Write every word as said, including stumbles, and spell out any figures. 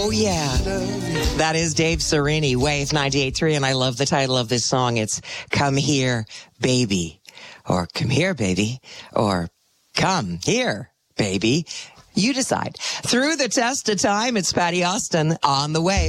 Oh, yeah. That is Dave Serini, Wave ninety-eight point three, and I love the title of this song. It's Come Here, Baby, or Come Here, Baby, or Come Here, Baby. You decide. Through the test of time, it's Patty Austin on the way.